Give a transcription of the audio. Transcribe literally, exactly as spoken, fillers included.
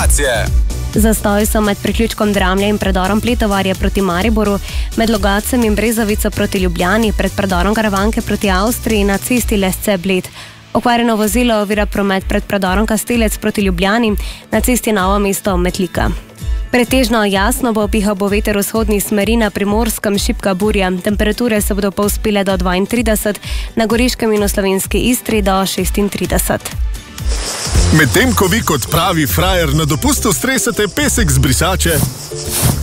informacije. Zastoji so med priključkom Dramlje in predorom Pletovarje proti Mariboru, med Logatcem in Brezovico proti Ljubljani, pred predorom Karavanke proti Avstriji na cesti Lesce-Bled. Okvarjeno vozilo ovira promet pred predorom Kastelec proti Ljubljani, na cesti Novo mesto-Metlika. Pretežno jasno bo, pihal bo veter vzhodni smeri, na Primorskem šibka burja. Temperature se bodo povzpele do dvaintrideset, na Goriškem in v Slovenski Istri do šestintrideset. Medtem ko vi kot pravi frajer na dopustu stresate pesek z brisače,